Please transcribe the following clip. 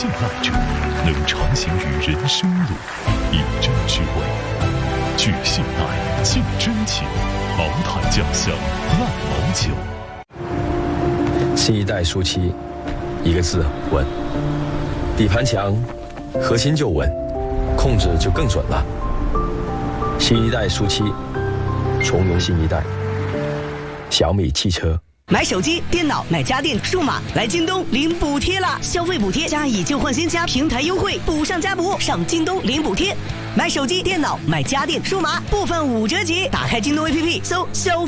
敬爱者，能长行于人生路，以真之味。聚信赖，敬真情，茅台酱香烂毛酒。 新一代书漆，一个字稳。底盘强，核心就稳，控制就更准了。新一代书漆，从容新一代。小米汽车。 买手机、电脑、买家电、数码，来京东领补贴啦！消费补贴加以旧换新加平台优惠，补上加补，上京东领补贴。买手机、电脑、买家电、数码，部分5折起。打开京东 APP，搜消